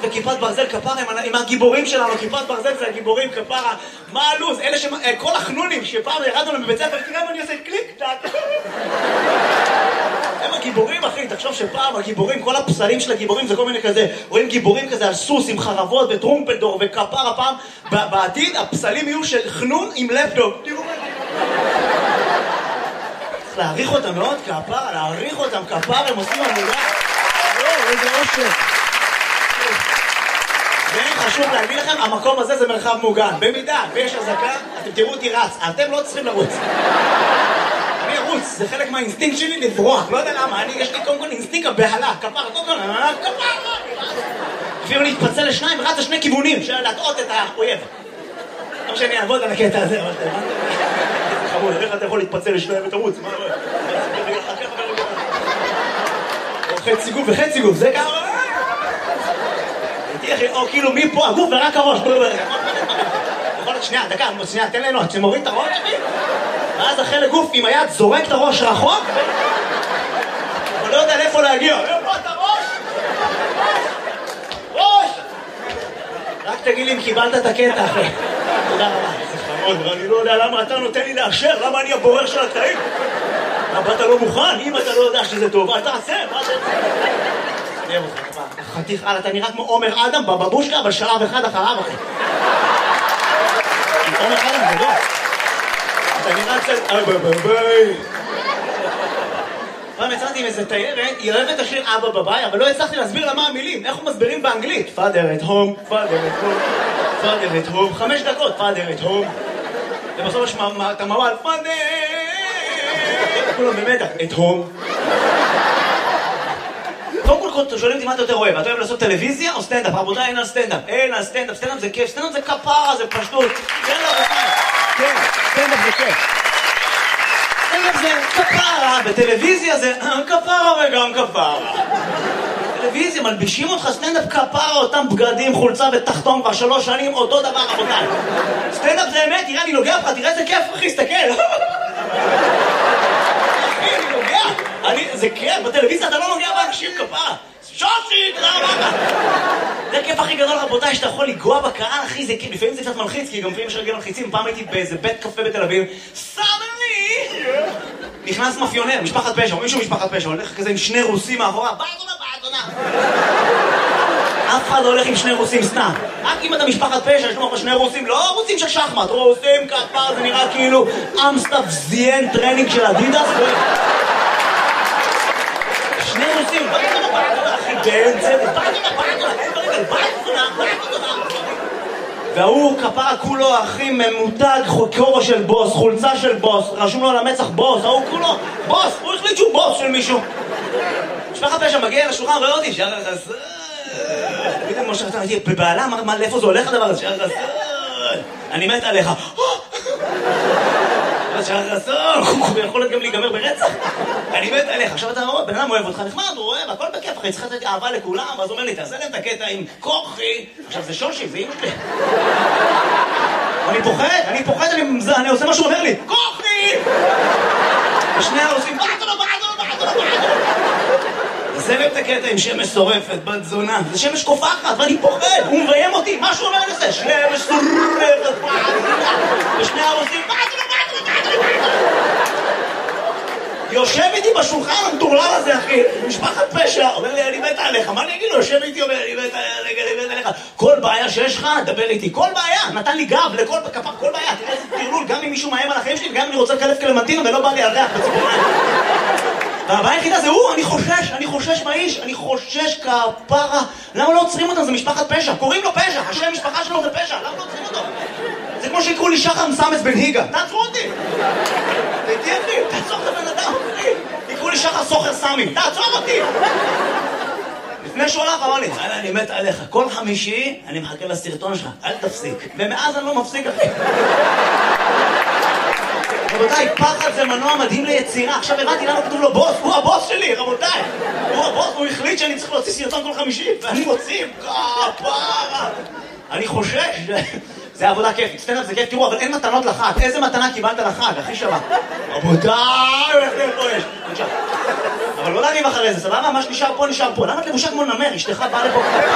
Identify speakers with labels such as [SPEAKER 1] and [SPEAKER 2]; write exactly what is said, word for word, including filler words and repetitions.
[SPEAKER 1] וכיפת ברזל כפרה עם הגיבורים שלנו, כיפת ברזל זה הגיבורים כפרה. מה הלוז? אלה ש... כל החנונים שפעם ירדנו להם בבית ספר, תראה מה אני עושה קליק, טק. הם הגיבורים, אחי, תחשוב שפעם הגיבורים, כל הפסלים של הגיבורים זה כל מיני כזה, רואים גיבורים כזה על סוס עם חרבות וטרומפלדור וכפרה פעם, בעתיד הפסלים יהיו של חנון עם לפטופ. תראו מה צריך להעריך אותם מאוד, כפרה, להעריך אותם, כפרה, הם עושים עבודה. לא, איזה אושר. וחשוב להגיד לכם, המקום הזה זה מרחב מוגן. במידה ויש הזקה, אתם תראו אותי רץ, אתם לא צריכים לרוץ. אני ארוץ, זה חלק מהאינסטינקט שלי לברוח, לא יודע למה, אני, יש לי קודם כל אינסטינקט הבהלה, כפרה, קודם כל, כפרה, אפילו להתפצל לשניים, רץ לשני כיוונים, של להטעות את האויב. לא שאני אעבוד על הקטע הזה, אבל אתה הבנת? זה חמוד, איך אתה יכול להתפצל לשניים ותרוץ? מה לא? או חצי גוף וחצי גוף, זה ככה? או כאילו מפה הגוף ורק הראש. יכול להיות שנייה, דקה, שנייה, תן לנו, שמוריד את הראש שלי ואז החלק גוף עם היד זורק את הראש רחוק אבל לא יודע לאיפה להגיע. איפה את הראש? ראש! רק תגיד לי אם קיבלת את הקטע אחי. תודה רבה. זה חמוד, ואני לא יודע למה אתה נותן לי לאשר, למה אני הבורר של הקטעים? למה אתה לא מוכן? אם אתה לא יודע שזה טוב, אתה עשה, מה זה? אני אוהב אותך, חתיך על, אתה נראה כמו עומר אדם בבבושקה, אבל שלב אחד אחריו אחי. עומר אדם גדול. אתה נראה קצת... אוי ביי ביי ביי. פעם יצאתי עם איזה תיירת, היא אוהבת השיר אבא בביי, אבל לא הצלחתי להסביר לה מה המילים, איך הוא מסבירים באנגלית. Father at home, Father at home, Father at home, חמש דקות, Father at home. ובסוף יש את המוואל, Father! כולם במדע, at home. קודם כל שואלים אותי מה אתה יותר אוהב, אתה אוהב לעשות טלוויזיה או סטנדאפ? רבותיי, אין על סטנדאפ, אין על סטנדאפ, סטנדאפ זה כיף, סטנדאפ זה כפרה, זה פשטות. כן, רבותיי, כן, סטנדאפ זה כיף. סטנדאפ זה כפרה, בטלוויזיה זה כפרה וגם כפרה. טלוויזיה, מלבישים אותך סטנדאפ כפרה, אותם בגדים, חולצה ותחתון כבר שלוש שנים, אותו דבר, רבותיי. סטנדאפ זה אמת, תראה, אני נוגע לך, תראה איזה כיף, אחי, סתכל. זה כיף, בטלוויזיה אתה לא נוגע באנשים כפרה. שושי, תודה רבה. זה הכיף הכי גדול רבותיי, שאתה יכול לגוע בקהל, אחי, זה כיף. לפעמים זה קצת מלחיץ, כי גם לפעמים יש רגל מלחיצים. פעם הייתי באיזה בית קפה בתל אביב, סמרי! נכנס מאפיונר, משפחת פשע, או מישהו משפחת פשע, הולך כזה עם שני רוסים מאחורה, באדונה, באדונה. אף אחד לא הולך עם שני רוסים סתם. רק אם אתה משפחת פשע, יש לך שני רוסים, לא רוסים של שחמט, רוסים כפר, זה נראה כאילו אמסטאפ זיין טרנינג של אדידס. שני רוסים, באדונה, באדונה, אחי, באמצע, באדונה, באדונה, באדונה, באדונה. והוא כפרה כולו, אחי, ממותג, כובע של בוס, חולצה של בוס, רשום לו על המצח בוס, ההוא כולו, בוס, הוא החליט שהוא בוס של מישהו. משפחת פשע מגיע לשולחן, רואה אותי, שער החסון. פתאום משה חסון, בבעלה, מה, לאיפה זה הולך הדבר הזה? שער חסון, אני מת עליך. שער חסון, הוא יכול להיות גם להיגמר ברצח. אני מת עליך. עכשיו אתה אומר, בן אדם אוהב אותך, נחמד, הוא אוהב, הכל בכיף, אחי, צריך לתת אהבה לכולם, ואז הוא אומר לי, תעשה להם את הקטע עם כוחי. עכשיו זה שושי, זה אמא שלי. אני פוחד, אני פוחד, אני עושה מה שהוא אומר לי, כוחי! ושני העושים, בעדו, בעדו, בעדו, בעדו. זה להם את הקטע עם שמש שורפת, בת זונה. זה שמש קופחת, ואני פוחד, הוא מביים אותי, מה שהוא אומר לזה? שמש שורפת, ושני העושים, בעדו, בעדו, בעדו, בעדו. יושב איתי בשולחן המטורלל הזה, אחי, משפחת פשע, אומר לי, אני מת עליך, מה אני אגיד לו? יושב איתי, אומר, אני מת עליך, כל בעיה שיש לך, דבר איתי, כל בעיה, נתן לי גב לכל כפר, כל בעיה, תראה איזה תרלול, גם אם מישהו מאיים על החיים שלי, וגם אם אני רוצה לקלף קלמנטינה ולא בא לי על ריח בציפורניים. והבעיה היחידה זה הוא, אני חושש, אני חושש מהאיש, אני חושש כפרה, למה לא עוצרים אותם? זה משפחת פשע, קוראים לו פשע, השם משפחה שלו זה פשע, למה לא עוצרים אותו? זה כמו שיקראו לי שחר מסמס בן היגה, תעצרו אותי! תהייתי אחי, תעצור את הבן אדם, אחי! יקראו לי שחר סוחר סמי, תעצור אותי! לפני שהוא הלך אמר לי, אני מת עליך, כל חמישי אני מחכה לסרטון שלך, אל תפסיק. ומאז אני לא מפסיק, אחי. רבותיי, פחד זה מנוע מדהים ליצירה. עכשיו הבנתי למה כתוב לו בוס, הוא הבוס שלי, רבותיי. הוא הבוס, הוא החליט שאני צריך להוציא סרטון כל חמישי, ואני מוציא, כפרה. אני חושש. זה עבודה כיפית, סטנדאפ זה כיף, תראו, אבל אין מתנות לחג. איזה מתנה קיבלת לחג, הכי שווה? רבותיי, איך זה פה יש? אבל לא להריב אחרי זה, סבבה? מה שנשאר פה נשאר פה. למה את לבושה כמו נמר? אשתך באה לפה